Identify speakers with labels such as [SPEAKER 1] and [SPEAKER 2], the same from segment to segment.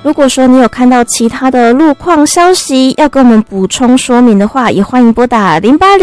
[SPEAKER 1] 如果说你有看到其他的路况消息要跟我们补充说明的话，也欢迎拨打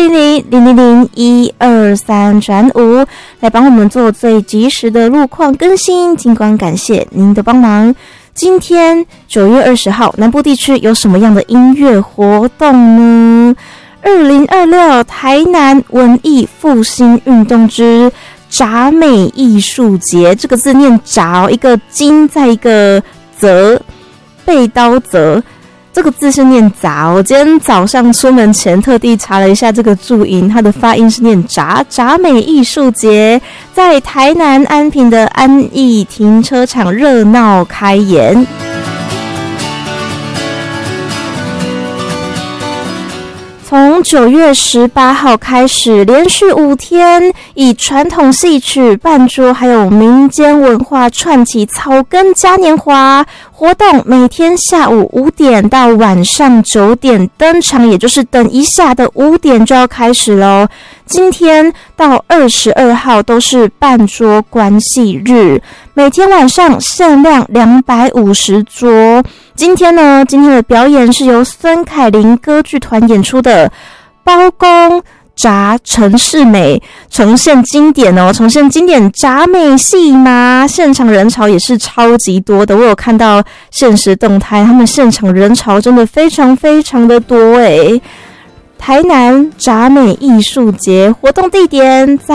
[SPEAKER 1] 0800-000-123-5来帮我们做最及时的路况更新。尽管感谢您的帮忙。今天9月20号，南部地区有什么样的音乐活动呢？2026台南文艺复兴运动之铡美艺术节，这个字念铡，一个金在一个泽，背刀泽，这个字是念杂。我今天早上出门前特地查了一下这个注音，它的发音是念铡。铡美艺术节在台南安平的安义停车场热闹开演。从9月18号开始，连续5天，以传统戏曲、伴桌还有民间文化串起草根嘉年华活动，每天下午5点到晚上9点登场，也就是等一下的5点就要开始咯。今天到22号都是伴桌观戏日，每天晚上限量250桌。今天的表演是由孙凯琳歌剧团演出的包公铡陈世美，重现经典铡美戏码，现场人潮也是超级多的。我有看到限时动态，他们现场人潮真的非常非常的多台南铡美艺术节活动地点在